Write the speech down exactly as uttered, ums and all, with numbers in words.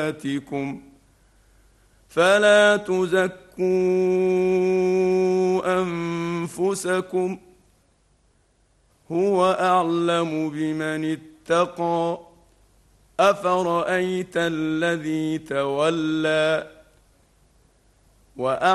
صلاتكم فلا تزكوا أنفسكم هو أعلم بمن اتقى. أفرأيت الذي تولى